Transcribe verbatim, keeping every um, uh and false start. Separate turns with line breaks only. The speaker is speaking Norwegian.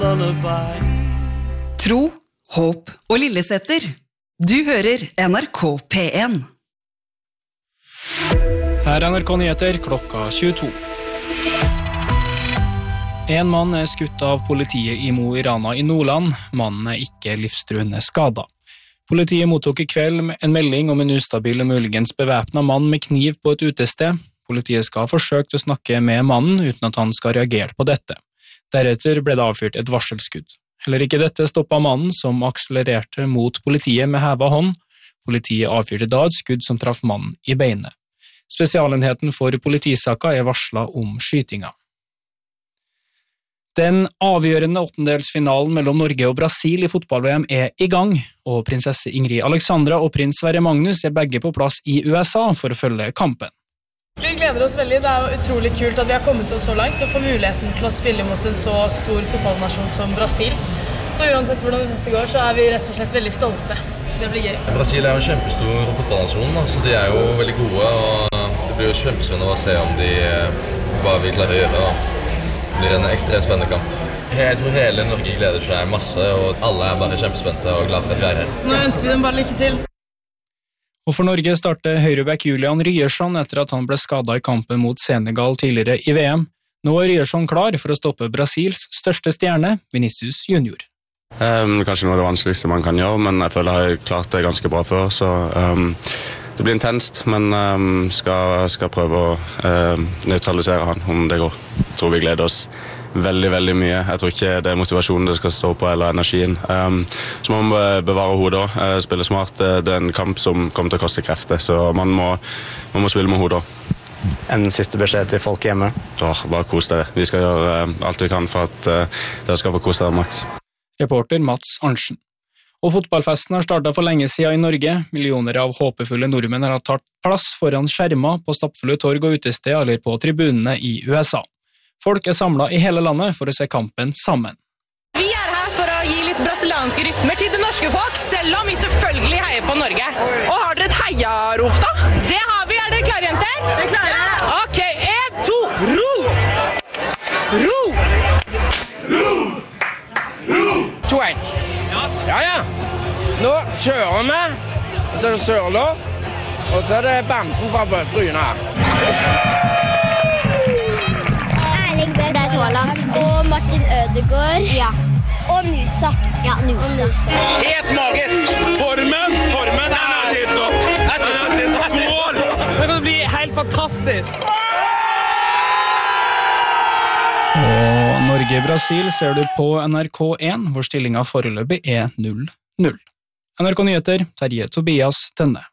Tro, håp og Lillesetter. Du hører N R K P en.
Her er N R K Nyheter klokka tjueto. En mann er skutt av politiet i Mo i Rana i Nordland. Mannen er ikke livstruende skadet. Politiet mottok i kveld en melding om en ustabil og muligens bevæpnet mann med kniv på et utested. Politiet skal ha forsøkt å snakke med mannen uten at han skal reagere på dette. Deretter ble det avfyrt et varselskudd. Heller ikke dette stoppet mannen som akselererte mot politiet med hevet hånd. Politiet avfyrte da et skudd som traff mannen i beinet. Spesialenheten for politisaka er varslet om skytinga. Den avgjørende åttendelsfinalen mellom Norge og Brasil i fotball-V M er i gang, og prinsesse Ingrid Alexandra og prins Sverre Magnus er begge på plass i U S A for å følge kampen.
Vi gleder oss veldig. Det er jo utrolig kult at vi har kommet oss så langt og får muligheten til å spille mot en så stor fotballnasjon som Brasil. Så uansett hvordan dette går, så er vi rett og slett veldig stolte. Det blir gøy.
Brasil er jo en kjempestor fotballnasjon, så de er jo veldig gode, og det blir jo kjempespennende å se om de hva vi klarer å gjøre. Det blir en ekstremt spennende kamp. Jeg tror hele Norge gleder seg masse, og alle er bare kjempespente og glad for at vi er her.
Så nå ønsker vi dem bare lykke til.
Og for Norge starter høyreback Julian Ryerson etter at han ble skadet i kampen mot Senegal tidligere i V M. Nå er Ryerson klar for å stoppe Brasils største stjerne, Vinicius Junior.
Um, kanskje noe av det vanskeligste man kan gjøre, men jeg føler jeg har klart det ganske bra før, så um, det blir intenst, men um, skal, skal prøve å uh, nøytralisere han om det går. Jeg tror vi gleder oss veldig, veldig mye. Jeg tror ikke det er motivasjonen det skal stå på, eller energien. Um, så man må bevare hodet, uh, spille smart. Det er en kamp som kommer til å koste krefter, så man må, man må spille med hodet.
En siste beskjed til folk hjemme.
Åh, bare kos dere. Vi skal gjøre uh, alt vi kan for at uh, dere skal få kos dere maks.
Reporter Mats Arntzen. Og fotballfesten har startet for lenge siden i Norge. Millioner av håpefulle nordmenn har tatt plass foran skjermer på stappfulle torg og utested eller på tribunene i U S A. Folk er samlet i hele landet for å se kampen sammen.
Vi er her for å gi litt brasilianske rytmer til det norske folk, selv om vi selvfølgelig heier på Norge. Og har dere et heiarop da? Det har vi, er dere klare, jenter? Vi er klare. Ok, en, to, ro! Ro! Ro! to en. Ja, ja. Nå kjører vi, og så er det Sørloth, og så er det Bamsen fra Bryne her.
Erling Braut Haaland og Martin Ødegaard. Ja. Og Nusa. Ja, Nusa.
Helt magisk. Formen, formen er til nå. Skål! Det kan bli helt fantastisk.
Og Norge-Brasil ser du på N R K en, hvor stillingen foreløpig er null null. N R K Nyheter, Terje Tobias Tønne.